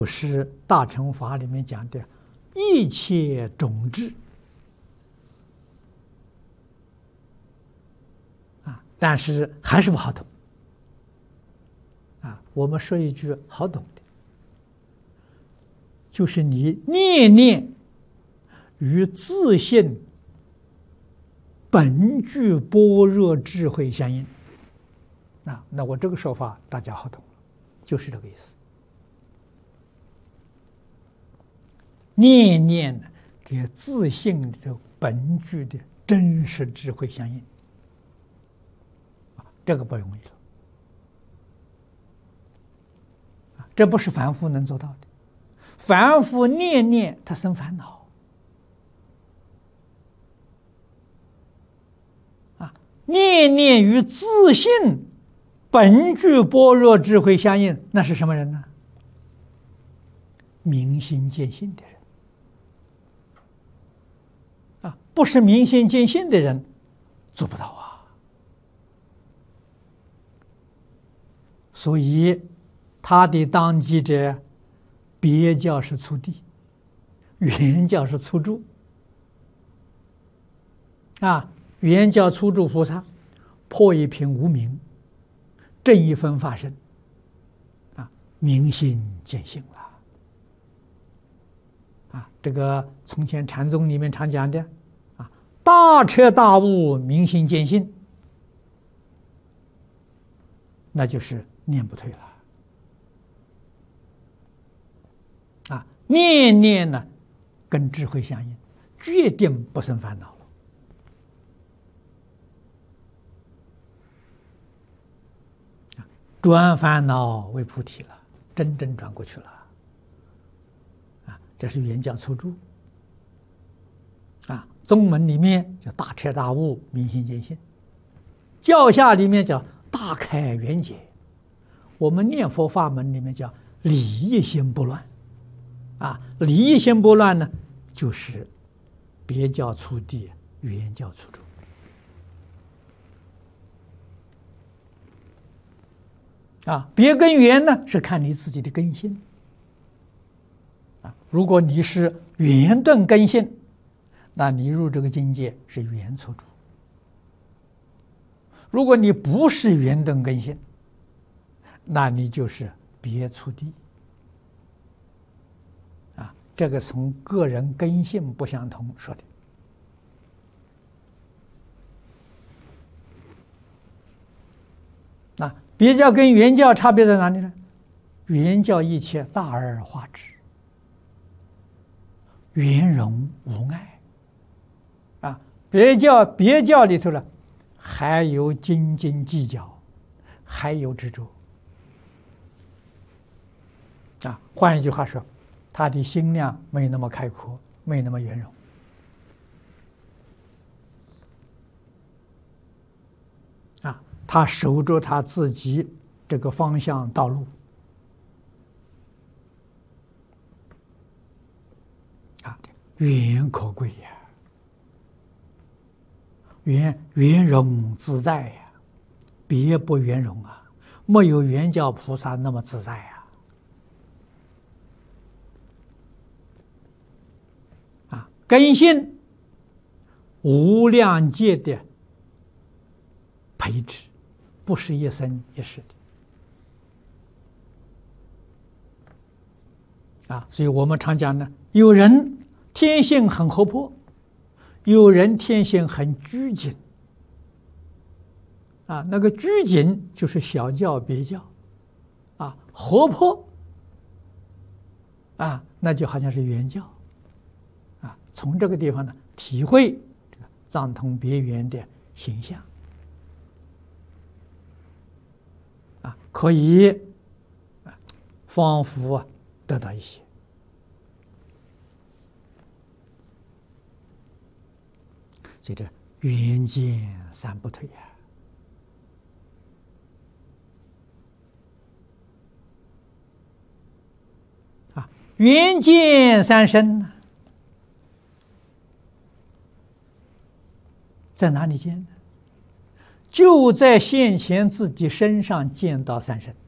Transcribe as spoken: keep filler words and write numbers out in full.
是大乘法里面讲的一切种智啊，但是还是不好懂啊。我们说一句好懂的，就是你念念与自性本具般若智慧相应啊，那我这个说法大家好懂了，就是这个意思。念念呢，跟自性的本具的真实智慧相应啊，这个不容易了啊，这不是凡夫能做到的。凡夫念念他生烦恼啊，念念与自性本具般若智慧相应，那是什么人呢？明心见性的人啊，不是明心见性的人做不到啊。所以他的当机者，别教是初地，原教是初住啊。原教初住菩萨破一品无明，正一分法身啊，明心见性了啊。这个从前禅宗里面常讲的啊，大彻大悟，明心见性，那就是念不退了啊。念念呢，跟智慧相应，决定不生烦恼了啊，转烦恼为菩提了，真正转过去了啊。这是原教初住啊，宗门里面叫大彻大悟，明心见性；教下里面叫大开圆解。我们念佛法门里面叫理一心不乱啊，理一心不乱呢，就是别教初地，原教初住啊。别跟原呢，是看你自己的根性啊。如果你是圆顿根性，那你入这个境界是原初住；如果你不是圆顿根性，那你就是别初地啊。这个从个人根性不相同说的。啊，别教跟原教差别在哪里呢？原教一切大而化之，圆融无碍啊。别教别教里头呢，还有斤斤计较，还有执着啊。换一句话说，他的心量没那么开阔，没那么圆融啊。他守着他自己这个方向道路啊，圆可贵呀，圆圆融自在呀，别不圆融啊，没有原教菩萨那么自在呀。啊，根性无量劫的培植，不是一生一世的啊。所以我们常讲呢，有人天性很活泼，有人天性很拘谨啊。那个拘谨就是小教别教啊，活泼啊，那就好像是原教啊。从这个地方呢，体会这个藏通别圆的形象啊，可以仿佛得到一些。所以这圆见三不退呀啊，圆见三身呢，在哪里见呢？就在现前自己身上见到三身